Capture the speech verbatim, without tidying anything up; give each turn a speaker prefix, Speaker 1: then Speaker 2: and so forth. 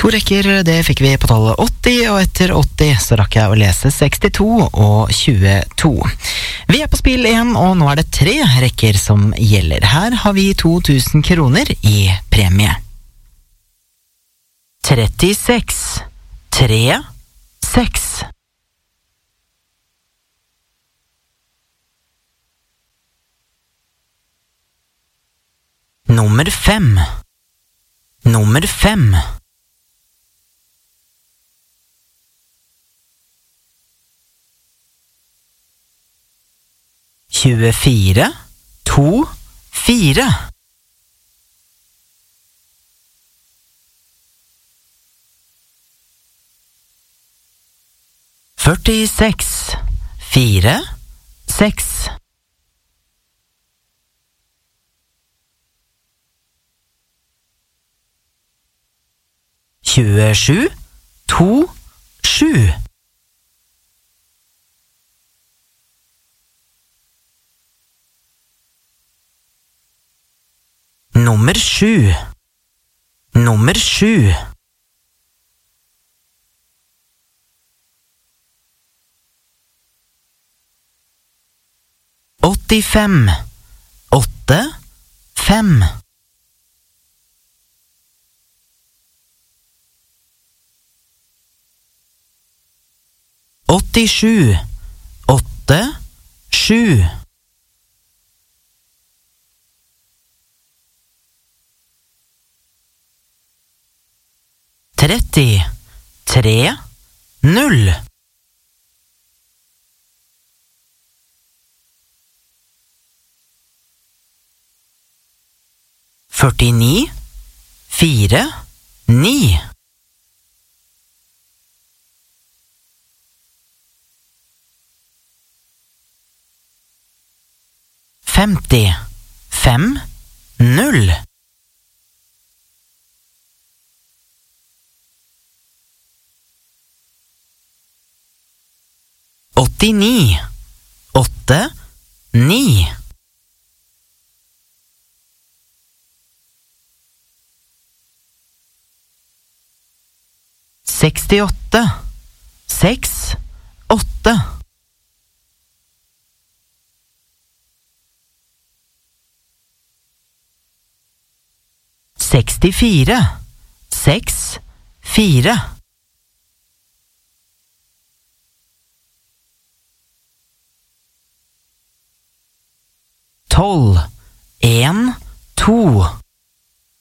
Speaker 1: To rekker, det fikk vi på tallet åtti, og etter åtti så rakk jeg å lese sekstito og tjueto. Vi er på spill igjen, og nå er det tre rekker som gjelder. Her har vi to tusen kroner i premie. trettiseks, tre, seks. Nummer fem. Nummer fem. tjuefire, to, fire. førtiseks, fire, seks. tjuesju, to, sju. Nummer sju. Nummer sju. åttifem, åtte, fem. åttisju, åtte, sju. tretti, tre, null. førtini, fire, ni. femti, fem, null. åttini, åtte, ni. sekstiåtte, seks, åtte. sekstifire, seks, fire. tolv, en, to.